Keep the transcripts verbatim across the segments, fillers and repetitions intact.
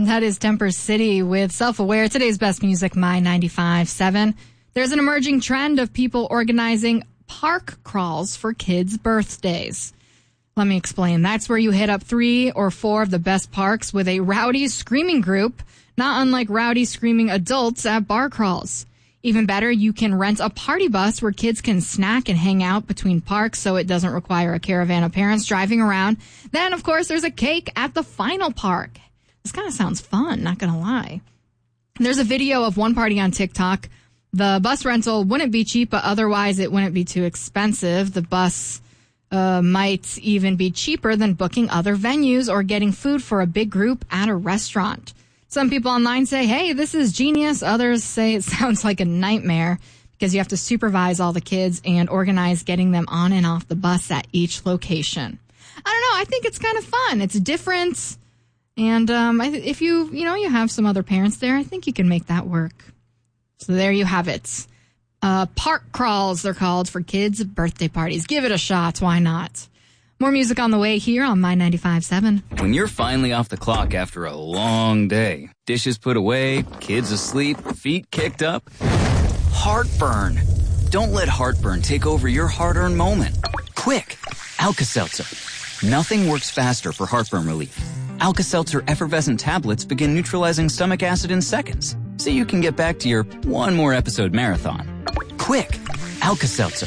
That is Temper City with Self-Aware. Today's best music, My ninety-five point seven. There's an emerging trend of people organizing park crawls for kids' birthdays. Let me explain. That's where you hit up three or four of the best parks with a rowdy screaming group, not unlike rowdy screaming adults at bar crawls. Even better, you can rent a party bus where kids can snack and hang out between parks so it doesn't require a caravan of parents driving around. Then, of course, there's a cake at the final park. This kind of sounds fun, not gonna lie. There's a video of one party on TikTok. The bus rental wouldn't be cheap, but otherwise it wouldn't be too expensive. The bus uh, might even be cheaper than booking other venues or getting food for a big group at a restaurant. Some people online say, hey, this is genius. Others say it sounds like a nightmare because you have to supervise all the kids and organize getting them on and off the bus at each location. I don't know. I think it's kind of fun. It's different. And um, I th- if you, you know, you have some other parents there, I think you can make that work. So there you have it. Uh, park crawls, they're called, for kids' birthday parties. Give it a shot. Why not? More music on the way here on My ninety-five point seven. When you're finally off the clock after a long day, dishes put away, kids asleep, feet kicked up, heartburn. Don't let heartburn take over your hard-earned moment. Quick, Alka-Seltzer. Nothing works faster for heartburn relief. Alka-Seltzer effervescent tablets begin neutralizing stomach acid in seconds, so you can get back to your one more episode marathon. Quick, Alka-Seltzer.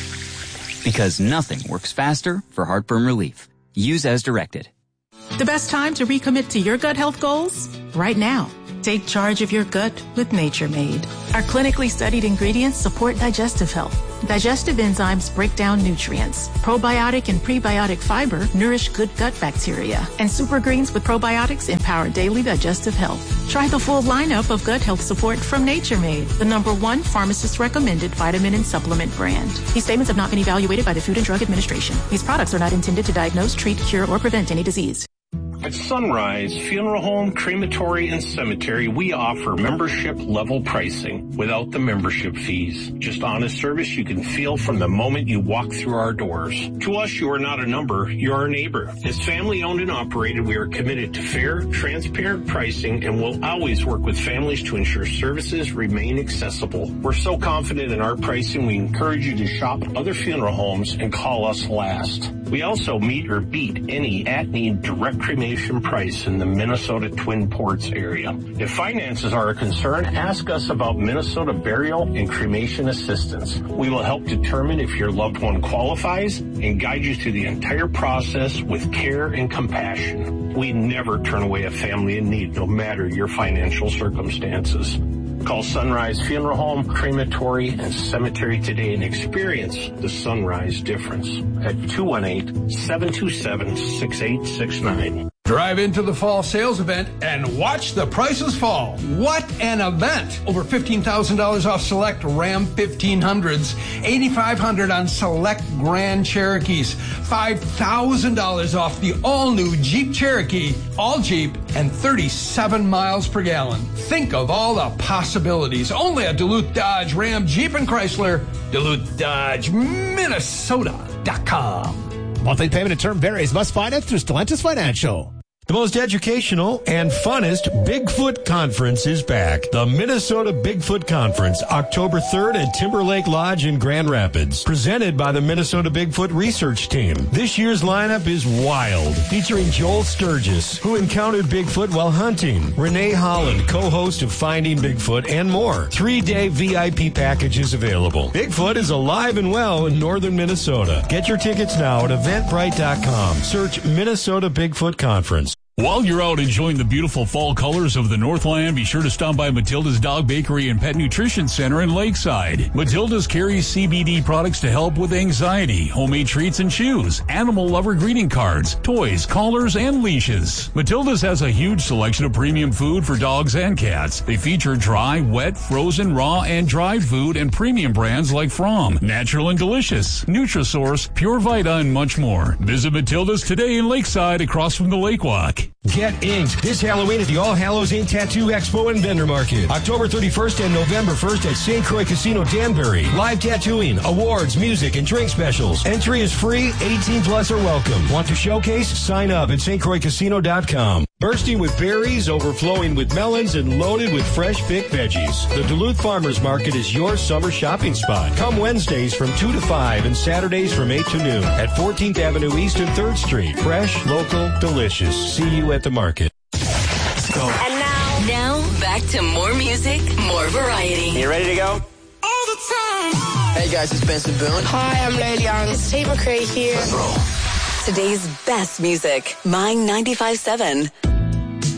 Because nothing works faster for heartburn relief. Use as directed. The best time to recommit to your gut health goals? Right now. Take charge of your gut with Nature Made. Our clinically studied ingredients support digestive health. Digestive enzymes break down nutrients. Probiotic and prebiotic fiber nourish good gut bacteria. And super greens with probiotics empower daily digestive health. Try the full lineup of gut health support from Nature Made, the number one pharmacist-recommended vitamin and supplement brand. These statements have not been evaluated by the Food and Drug Administration. These products are not intended to diagnose, treat, cure, or prevent any disease. At Sunrise Funeral Home, Crematory, and Cemetery, we offer membership-level pricing without the membership fees. Just honest service you can feel from the moment you walk through our doors. To us, you are not a number, you are a neighbor. As family-owned and operated, we are committed to fair, transparent pricing and will always work with families to ensure services remain accessible. We're so confident in our pricing, we encourage you to shop other funeral homes and call us last. We also meet or beat any at-need direct cremation price in the Minnesota Twin Ports area. If finances are a concern, ask us about Minnesota burial and cremation assistance. We will help determine if your loved one qualifies and guide you through the entire process with care and compassion. We never turn away a family in need, no matter your financial circumstances. Call Sunrise Funeral Home, Crematory, and Cemetery today and experience the Sunrise difference at two one eight, seven two seven, six eight six nine. Drive into the fall sales event and watch the prices fall. What an event! Over fifteen thousand dollars off select Ram fifteen hundreds, eight thousand five hundred dollars on select Grand Cherokees, five thousand dollars off the all-new Jeep Cherokee, all Jeep, and thirty-seven miles per gallon. Think of all the possibilities. Only at Duluth Dodge, Ram, Jeep, and Chrysler. Duluth Dodge, Minnesota dot com. Monthly payment and term varies. Must finance through Stellantis Financial. The most educational and funnest Bigfoot Conference is back. The Minnesota Bigfoot Conference, October third at Timberlake Lodge in Grand Rapids. Presented by the Minnesota Bigfoot Research Team. This year's lineup is wild, featuring Joel Sturgis, who encountered Bigfoot while hunting, Renee Holland, co-host of Finding Bigfoot, and more. Three-day V I P packages available. Bigfoot is alive and well in northern Minnesota. Get your tickets now at eventbrite dot com. Search Minnesota Bigfoot Conference. While you're out enjoying the beautiful fall colors of the Northland, be sure to stop by Matilda's Dog Bakery and Pet Nutrition Center in Lakeside. Matilda's carries C B D products to help with anxiety, homemade treats and chews, animal lover greeting cards, toys, collars, and leashes. Matilda's has a huge selection of premium food for dogs and cats. They feature dry, wet, frozen, raw, and dried food and premium brands like From, Natural and Delicious, Nutrisource, Pure Vita, and much more. Visit Matilda's today in Lakeside across from the Lake Walk. ink. Get inked this Halloween at the All Hallows Ink Tattoo Expo and Vendor Market. October thirty-first and November first at Saint Croix Casino Danbury. Live tattooing, awards, music, and drink specials. Entry is free. eighteen plus are welcome. Want to showcase? Sign up at st croix casino dot com. Bursting with berries, overflowing with melons, and loaded with fresh picked veggies. The Duluth Farmers Market is your summer shopping spot. Come Wednesdays from two to five and Saturdays from eight to noon at fourteenth Avenue East and third Street. Fresh, local, delicious. See you at the market. Let's go. And now, now back to more music, more variety. You ready to go? All the time. Hey guys, it's Benson Boone. Hi, I'm Lil Young. It's Tate McRae here. Let's roll. Today's best music, My ninety-five point seven.